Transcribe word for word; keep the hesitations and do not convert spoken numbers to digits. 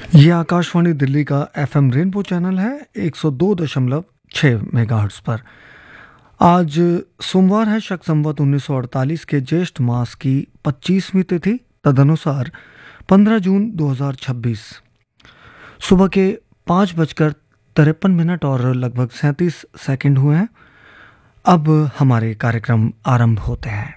ये आकाशवाणी दिल्ली का FM rainbow channel है एक सौ दो दशमलव छः मेगाहर्ट्ज़ पर। आज सोमवार है, शक संवत उन्नीस सौ अड़तालीस के ज्येष्ठ मास की पच्चीसवीं तिथि, तदनुसार पंद्रह जून दो हज़ार छब्बीस। सुबह के पाँच बजकर तिरपन मिनट और लगभग सैंतीस सेकंड हुए हैं। अब हमारे कार्यक्रम आरंभ होते हैं।